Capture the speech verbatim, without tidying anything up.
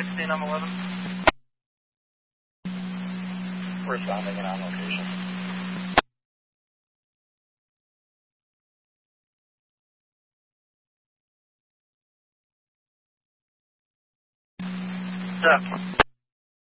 sixteen, I'm eleven. Responding and on location. Step.